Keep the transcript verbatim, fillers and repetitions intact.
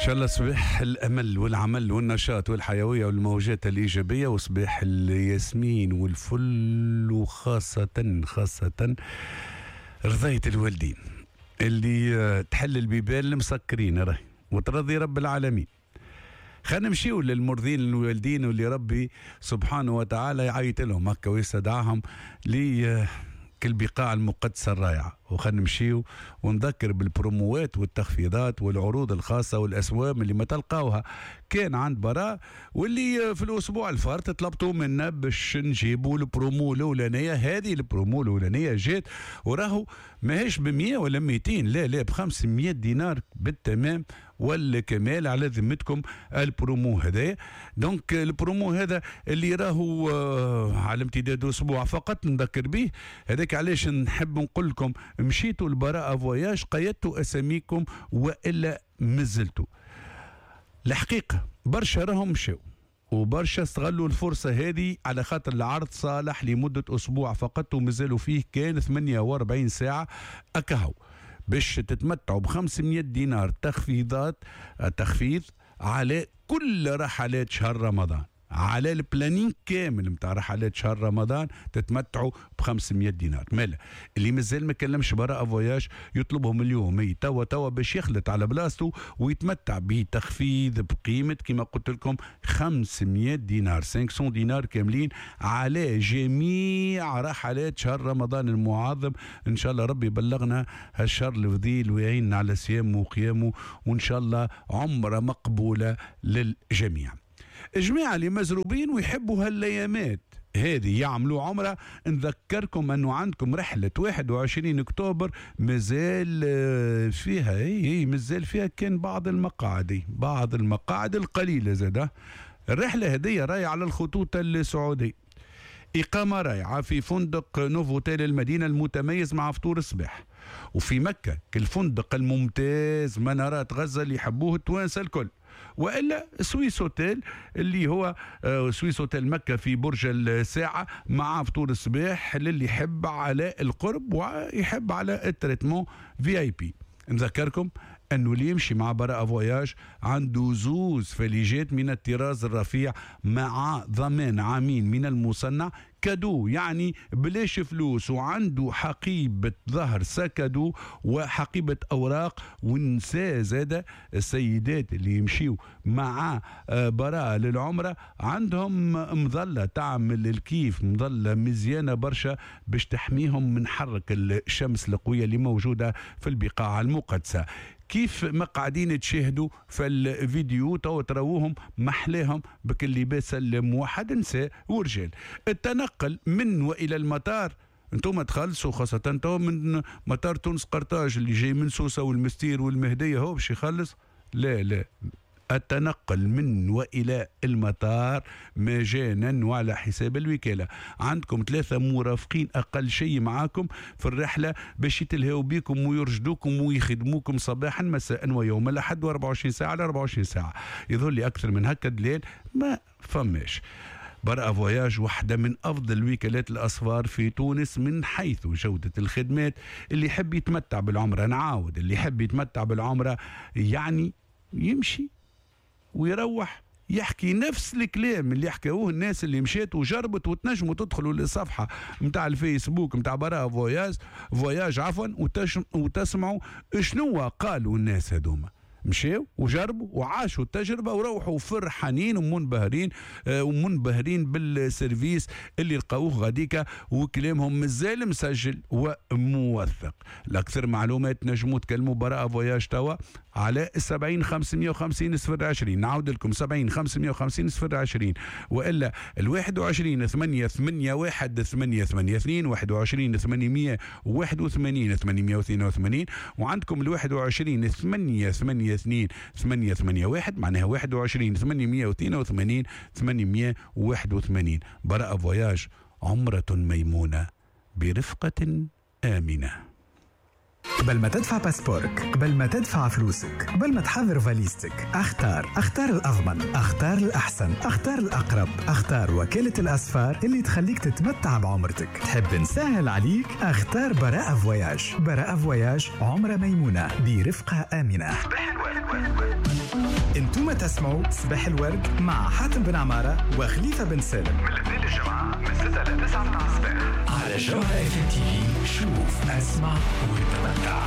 شاء الله صباح الأمل والعمل والنشاط والحيوية والموجات الإيجابية، وصباح الياسمين والفل، وخاصة خاصة رضاية الوالدين اللي تحل البيبان المسكرين راهي وترضي رب العالمين. خلينا نمشيو للمرضين الوالدين واللي ربي سبحانه وتعالى يعيط لهم هكا ويستدعاهم لي البقاع المقدسة الرائعة، وخلنا نمشيو ونذكر بالبروموات والتخفيضات والعروض الخاصة والأسوام اللي ما تلقاوها كان عند براء، واللي في الأسبوع الفارط طلبتوا منا باش نجيبوا البرومو الأولانية. هذه البرومو الأولانية جات وراهو ماهيش بمية ولا ميتين، لا لا بخمسمية دينار بالتمام والكمال على ذمتكم البرومو هذا. دونك البرومو هذا اللي راهو آه على امتداد اسبوع فقط نذكر به. هذاك علاش نحب نقول لكم مشيتوا لبراء فواياج قيدتوا اساميكم والا مازلتوا. الحقيقه برشا راهم مشاو وبرشا استغلوا الفرصه هذه على خاطر العرض صالح لمده اسبوع فقط ومازالوا فيه كان ثمانية وأربعين ساعه اكهو باش تتمتعوا ب خمسمية دينار تخفيضات تخفيض على كل رحلات شهر رمضان، على البلانين كامل متاع رحلات شهر رمضان تتمتعوا ب خمسمية دينار. مالا اللي مازال ما كلمش براء فواياج يطلبهم اليوم اي توا توا باش يخلط على بلاصتو ويتمتع بتخفيض بقيمه كما قلت لكم خمسمية دينار، خمسمية دينار كاملين على جميع رحلات شهر رمضان المعظم. ان شاء الله ربي يبلغنا هالشهر الفضيل ويعيننا على صيامه وقيامه، وان شاء الله عمره مقبوله للجميع. جماعة اللي مزروبين ويحبوا هالايامات هذه يعملوا عمره، نذكركم انه عندكم رحلة واحد وعشرين اكتوبر مازال فيها اي مازال فيها كان بعض المقاعد بعض المقاعد القليلة زاده. الرحلة هذه راية على الخطوط السعودية، إقامة رائعة في فندق نوفوتيل المدينة المتميز مع فطور الصباح، وفي مكة كالفندق الممتاز منارات غزة اللي يحبوه التوانسة الكل، والا سويس اوتيل اللي هو سويس اوتيل مكه في برج الساعه مع فطور الصباح للي يحب على القرب ويحب على التريتمون في اي بي. نذكركم انه اللي يمشي مع براء فواياج عنده زوز فليجات من الطراز الرفيع مع ضمان عامين من المصنع كادو، يعني بلاش فلوس، وعنده حقيبة ظهر سكادو وحقيبة أوراق. ونسى زادة السيدات اللي يمشيوا مع براء للعمرة عندهم مظلة تعمل الكيف، مظلة مزيانة برشا باش تحميهم من حرك الشمس القوية اللي موجودة في البقاع المقدسة. كيف ما قاعدين تشاهدوا في الفيديو تو تراوهم محلاهم بك اللباس الموحد نساء ورجال. التنقل من والى المطار انتم تخلصوا خاصة تو من مطار تونس قرطاج اللي جاي من سوسة والمستير والمهدية هو باش يخلص، لا لا التنقل من والى المطار مجانا وعلى حساب الوكاله. عندكم ثلاثه مرافقين اقل شيء معاكم في الرحله باش يتلهوا بكم ويرشدوكم ويخدموكم صباحا مساء ويوم الاحد وأربعة وعشرين ساعه على أربعة وعشرين ساعه. يظهر لي اكثر من هكا دليل ما فماش. براء فواياج واحدة من أفضل وكالات الأسفار في تونس من حيث جودة الخدمات. اللي يحب يتمتع بالعمرة، نعاود اللي يحب يتمتع بالعمرة يعني يمشي ويروح يحكي نفس الكلام اللي حكاوه الناس اللي مشات وجربت، وتنجموا تدخلوا للصفحة متاع الفيسبوك متاع براء فواياج فواياج عفوا وتسمعوا شنو قالوا الناس هذوما. مشيوا وجربوا وعاشوا التجربة وروحوا فرحانين ومنبهرين آه ومنبهرين بالسيرفيس اللي لقاوه غاديكا، وكلامهم مازال مسجل وموثق. لأكثر معلومات نجموا تكلموا براء فواياج توا على سبعين خمسمية وخمسين صفر عشرين. نعود لكم سبعين خمسمية وخمسين صفر عشرين، وإلا الواحد وعشرين ثمانية ثمانية واحد ثمانية ثمانية اثنين، واحد وعشرين ثمانمية واحد وثمانين ثمانمية واثنين وثمانين، وعندكم الواحد وعشرين ثمانية ثمانية اثنين ثمانية ثمانية واحد معناها واحد وعشرين ثمانمية واثنين وثمانين ثمانمية واحد وثمانين. براء فواياج عمرة ميمونة برفقة آمنة. قبل ما تدفع باسبورك، قبل ما تدفع فلوسك، قبل ما تحضر فاليزتك، اختار اختار الأضمن، اختار الأحسن، اختار الأقرب، اختار وكالة الأسفار اللي تخليك تتمتع بعمرتك. تحب نسهل عليك؟ اختار براءة فواياج. براءة فواياج عمرة ميمونة برفقة آمنة. صباح الورد. انتم تسمعوا صباح الورد مع حاتم بن عمارة وخليفة بن سالم من الاثنين للجمعة من ستة ل تسعة الصباح على جوهرة اف ام تي في. شوف، اسمع وتمتع.